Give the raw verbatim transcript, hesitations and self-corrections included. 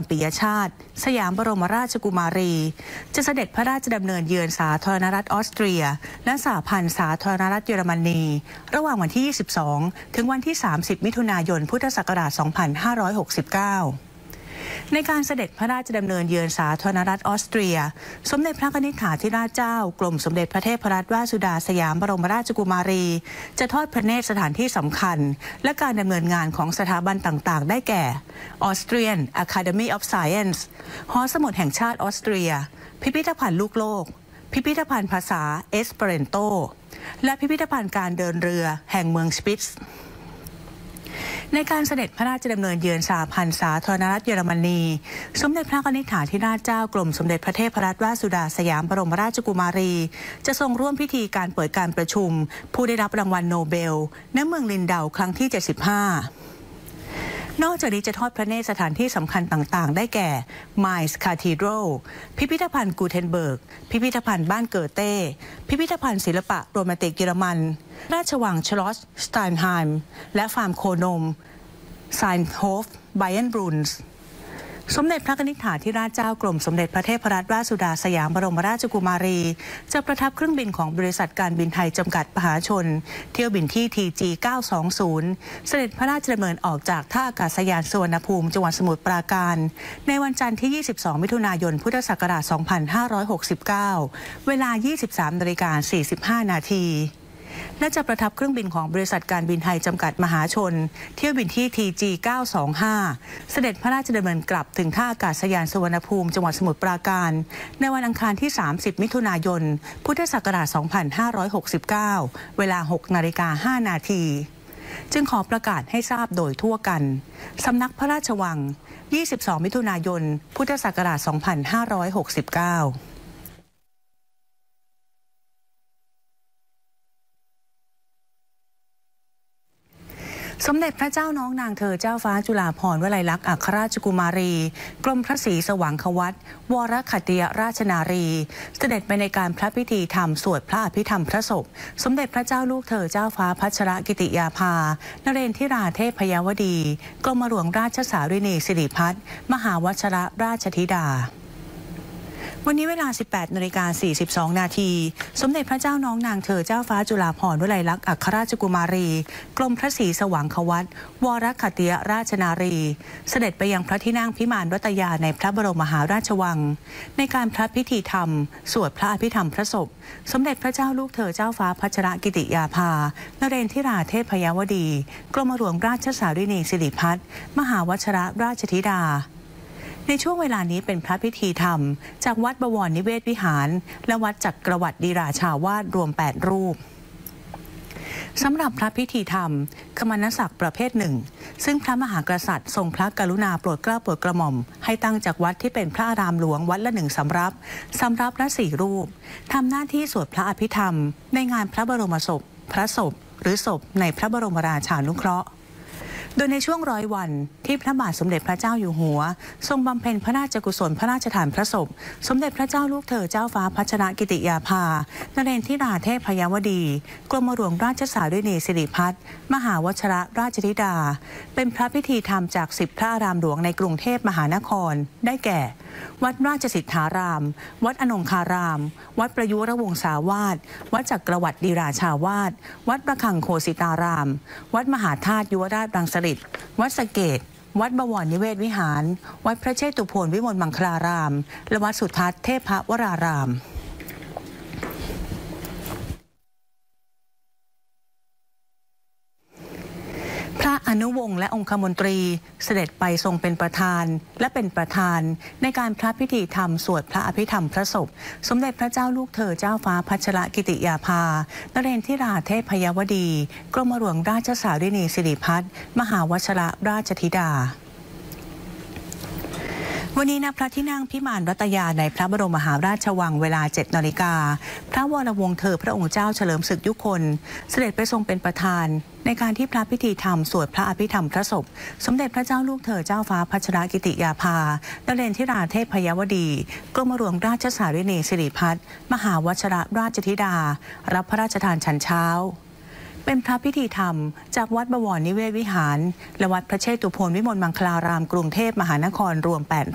ปิยชาติสยามบรมราชกุมารีจะเสด็จพระราชดำเนินเยือนสาธารณรัฐออสเตรียและสหพันธ์สาธารณรัฐเยอรมนีระหว่างวันที่ยี่สิบสองถึงวันที่สามสิบมิถุนายนพุทธศักราชสองพันห้าร้อยหกสิบเก้าในการเสด็จพระราชดำเนินเยือนสาธารณรัฐออสเตรียสมเด็จพระนิธิธิราชเจ้ากรมสมเด็จพระเทพรัตนราชสุดาสยามบรมราชกุมารีจะทอดพระเนตรสถานที่สำคัญและการดำเนินงานของสถาบันต่างๆได้แก่ Austrian Academy of Science หอสมุดแห่งชาติออสเตรียพิพิธภัณฑ์ลูกโลกพิพิธภัณฑ์ภาษาเอสเปเรนโตและพิพิธภัณฑ์การเดินเรือแห่งเมืองสปิตซ์ในการเสด็จพระราชดำเนินเยือนสหพันธ์สาธารณรัฐเยอรมนีสมเด็จพระนิธิธิราชเจ้ากรมสมเด็จพระเทพรัตนราชสุดาสยามบรมราชกุมารีจะทรงร่วมพิธีการเปิดการประชุมผู้ได้รับรางวัลโนเบลณเมืองลินเดาครั้งที่เจ็ดสิบห้านอกจากนี้จะทอดพระเนตรสถานที่สำคัญต่างๆได้แก่ Mainz Cathedral พิพิธภัณฑ์กูเทนเบิร์กพิพิธภัณฑ์บ้านเกอเต้พิพิธภัณฑ์ศิลปะโรแมนติกเยอรมันราชวังชลอสสไตน์ไฮม์และฟาร์มโคนมไซน์โฮฟไบเอนบรูนส์สมเด็จพระนิธิธิราชเจ้ากรมสมเด็จพระเทพรัตนราชสุดาสยามบรมราชกุมารีจะประทับเครื่องบินของบริษัทการบินไทยจำกัดมหาชนเที่ยวบินที่ ที จี เก้าสองศูนย์ เสด็จพระราชดำเนินออกจากท่าอากาศยานสุวรรณภูมิจังหวัดสมุทรปราการในวันจันทร์ที่ยี่สิบสองมิถุนายนพุทธศักราชสองพันห้าร้อยหกสิบเก้าเวลา ยี่สิบสามนาฬิกาสี่สิบห้านาทีและจะประทับเครื่องบินของบริษัทการบินไทยจำกัดมหาชนเที่ยวบินที่ ที จี เก้าสองห้า เสด็จพระราชดำเนินกลับถึงท่าอากาศยานสุวรรณภูมิจังหวัดสมุทรปราการในวันอังคารที่สามสิบมิถุนายนพุทธศักราชสองพันห้าร้อยหกสิบเก้าเวลา หกนาฬิกาห้านาทีจึงขอประกาศให้ทราบโดยทั่วกันสำนักพระราชวังยี่สิบสองมิถุนายนพุทธศักราชสองพันห้าร้อยหกสิบเก้าสมเด็จพระเจ้าน้องนางเธอเจ้าฟ้าจุฬาภรณ์วลัยลักษณ์อัครราชกุมารีกรมพระศรีสว่างควัตรวรขัตติยราชนารีเสด็จไปในการพระพิธีธรรมสวดพระอภิธรรมพระศพสมเด็จพระเจ้าลูกเธอเจ้าฟ้าพัชรกิติยาภานเรนทิราเทพยวดีกรมหลวงราชสารินีสิริพัฒน์มหาวชรราชธิดาวันนี้เวลา สิบแปดนาฬิกาสี่สิบสองนาทีสมเด็จพระเจ้าน้องนางเธอเจ้าฟ้าจุฬาภรณ์วลัยลักษณ์อัครราชกุมารีกรมพระศรีสว่างควัตรวรขัตติยราชนารีเสด็จไปยังพระที่นั่งพิมานรัตยาในพระบรมมหาราชวังในการพระพิธีธรรมสวดพระอภิธรรมพระศพสมเด็จพระเจ้าลูกเธอเจ้าฟ้าพัชรกิติยาภานเรนทิราเทพยวดีกรมหลวงราชสารินีสิริพัฒน์มหาวชรราชธิดาในช่วงเวลานี้เป็นพระพิธีธรรมจากวัดบวรนิเวศวิหารและวัดจักรวรรดิราชาวาสรวมแปดรูปสำหรับพระพิธีธรรมคมนศักดิ์ประเภทหนึ่งซึ่งพระมหากษัตริย์ทรงพระกรุณาโปรดเกล้าโปรดกระหม่อมให้ตั้งจากวัดที่เป็นพระอารามหลวงวัดละหนึ่งสำรับสำรับละสี่รูปทำหน้าที่สวดพระอภิธรรมในงานพระบรมศพพระศพหรือศพในพระบรมราชานุเคราะห์โดยในช่วงร้อยวันที่พระบาทสมเด็จพระเจ้าอยู่หัวทรงบำเพ็ญพระราชกุศลพระราชทานพระศพสมเด็จพระเจ้าลูกเธอเจ้าฟ้าพัชรกิติยาภานเรนทิราเทพยวดีกรมหลวงราชสารินีสิริพัฒน์มหาวชรราชธิดาเป็นพระพิธีธรรมจากสิบพระอารามหลวงในกรุงเทพมหานครได้แก่วัดราชสิทธารามวัดอนงคารามวัดประยุรวงศาวาสวัดจักรวรรดิราชาวาสวัดประคังโคสิตารามวัดมหาธาตุยุวราชรังสฤษฎิวัดสะเกษวัดบวรนิเวศวิหารวัดพระเชตุพนวิมลมังคลารามและวัดสุทัศน์เทพวรารามพระอนุวงศ์และองคมนตรีเสด็จไปทรงเป็นประธานและเป็นประธานในการพระพิธีธรรมสวดพระอภิธรรมพระศพสมเด็จพระเจ้าลูกเธอเจ้าฟ้าพัชรกิติยาภานเรนทิราเทพยวดีกรมหลวงราชสารินีสิริพัฒน์มหาวชรราชธิดาวันนี้ณพระที่นั่งพิมานรัตยาในพระบรมมหาราชวังเวลาเจ็ดนาฬิกาพระวรวงศ์เธอพระองค์เจ้าเฉลิมศึกยุคลเสด็จไปทรงเป็นประธานในการที่พระพิธีธรรมสวดพระอภิธรรมพระศพสมเด็จพระเจ้าลูกเธอเจ้าฟ้าพัชรกิติยาภานเรนทิราเทพยวดีกรมหลวงราชสารินีสิริพัฒน์มหาวชรราชธิดารับพระราชทานฉันเช้าเป็นพระพิธีธรรมจากวัดบวรนิเวศวิหารและวัดพระเชตุพนวิมลมังคลารามกรุงเทพมหานครรวมแปด